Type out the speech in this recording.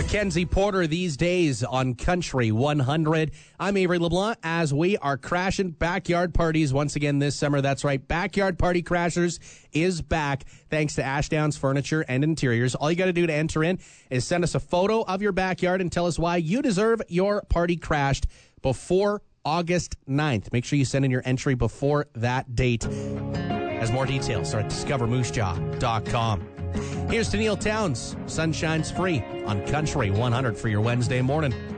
Mackenzie Porter these days on Country 100. I'm Avery LeBlanc as we are crashing backyard parties once again this summer. That's right, Backyard Party Crashers is back thanks to Ashdowns Furniture and Interiors. All you got to do to enter in is send us a photo of your backyard and tell us why you deserve your party crashed before August 9th. Make sure you send in your entry before that date. As more details are at discovermoosejaw.com. Here's to Neil Towns. Sunshine's free on Country 100 for your Wednesday morning.